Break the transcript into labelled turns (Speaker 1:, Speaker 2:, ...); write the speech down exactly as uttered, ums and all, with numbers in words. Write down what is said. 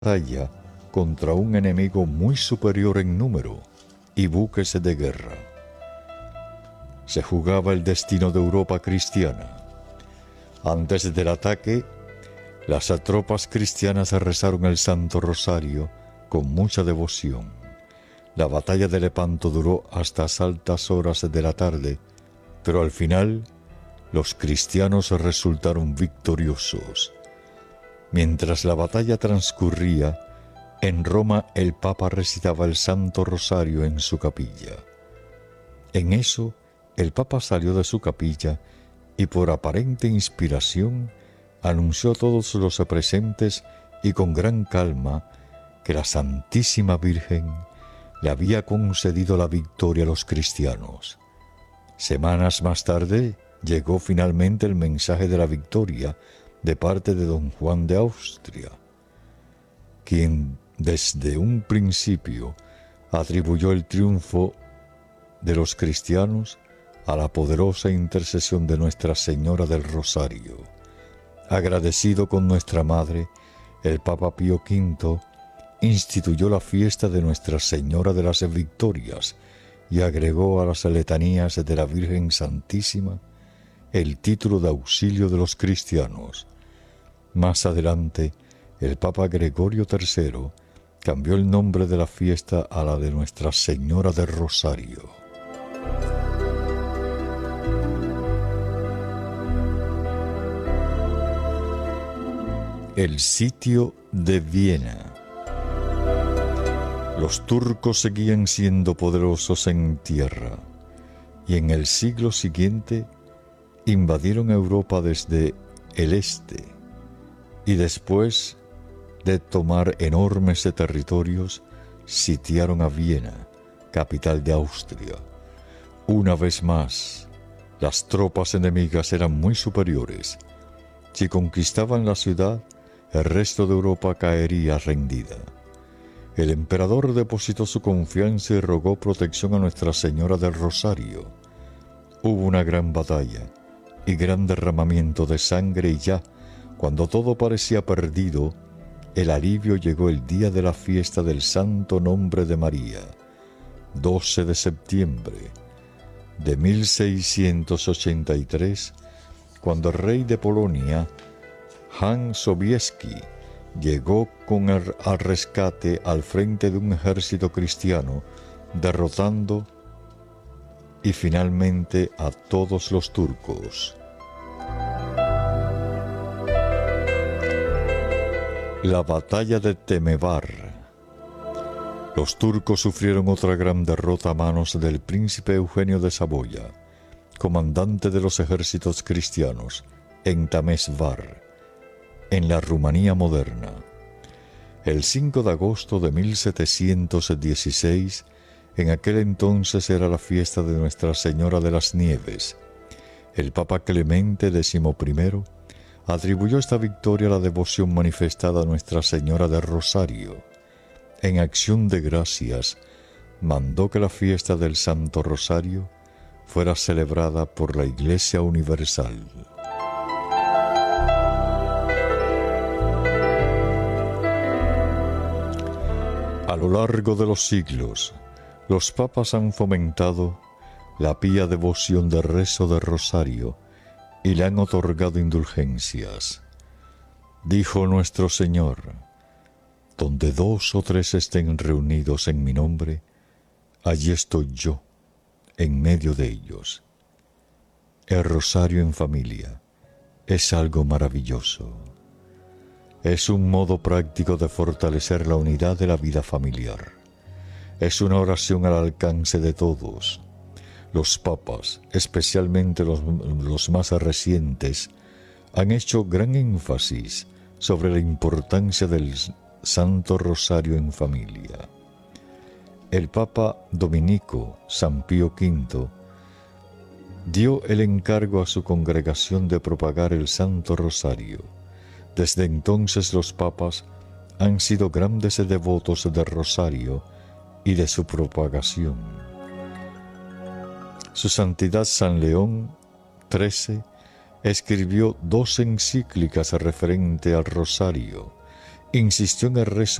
Speaker 1: batalla contra un enemigo muy superior en número y buques de guerra. Se jugaba el destino de Europa cristiana. Antes del ataque, las tropas cristianas rezaron el Santo Rosario con mucha devoción. La batalla de Lepanto duró hasta altas horas de la tarde, pero al final los cristianos resultaron victoriosos. Mientras la batalla transcurría, en Roma el Papa recitaba el Santo Rosario en su capilla. En eso, el Papa salió de su capilla y por aparente inspiración anunció a todos los presentes y con gran calma que la Santísima Virgen le había concedido la victoria a los cristianos. Semanas más tarde llegó finalmente el mensaje de la victoria de parte de don Juan de Austria, quien desde un principio atribuyó el triunfo de los cristianos a la poderosa intercesión de Nuestra Señora del Rosario. Agradecido con nuestra Madre, el Papa Pío quinto instituyó la fiesta de Nuestra Señora de las Victorias y agregó a las letanías de la Virgen Santísima el título de auxilio de los cristianos. Más adelante, el Papa Gregorio tercero cambió el nombre de la fiesta a la de Nuestra Señora del Rosario. El sitio de Viena. Los turcos seguían siendo poderosos en tierra y en el siglo siguiente invadieron Europa desde el este y después de tomar enormes territorios sitiaron a Viena, capital de Austria. Una vez más, las tropas enemigas eran muy superiores. Si conquistaban la ciudad, el resto de Europa caería rendida. El emperador depositó su confianza y rogó protección a Nuestra Señora del Rosario. Hubo una gran batalla y gran derramamiento de sangre y ya, cuando todo parecía perdido, el alivio llegó el día de la fiesta del Santo Nombre de María, doce de septiembre de mil seiscientos ochenta y tres, cuando el rey de Polonia, Jan Sobieski, llegó con el, al rescate al frente de un ejército cristiano, derrotando y finalmente a todos los turcos. La batalla de Temevar. Los turcos sufrieron otra gran derrota a manos del príncipe Eugenio de Saboya, comandante de los ejércitos cristianos, en Temesvar, en la Rumanía moderna. El cinco de agosto de mil setecientos dieciséis, en aquel entonces era la fiesta de Nuestra Señora de las Nieves. El Papa Clemente décimo primero atribuyó esta victoria a la devoción manifestada a Nuestra Señora del Rosario. En acción de gracias, mandó que la fiesta del Santo Rosario fuera celebrada por la Iglesia Universal. A lo largo de los siglos, los papas han fomentado la pía devoción del rezo del Rosario y le han otorgado indulgencias. Dijo nuestro Señor: donde dos o tres estén reunidos en mi nombre, allí estoy yo, en medio de ellos. El rosario en familia es algo maravilloso. Es un modo práctico de fortalecer la unidad de la vida familiar. Es una oración al alcance de todos. Los papas, especialmente los, los más recientes, han hecho gran énfasis sobre la importancia del Santo Rosario en familia. El Papa Dominico San Pío quinto dio el encargo a su congregación de propagar el Santo Rosario. Desde entonces los papas han sido grandes devotos del Rosario y de su propagación. Su Santidad San León trece escribió dos encíclicas referentes al Rosario insistió en el rezo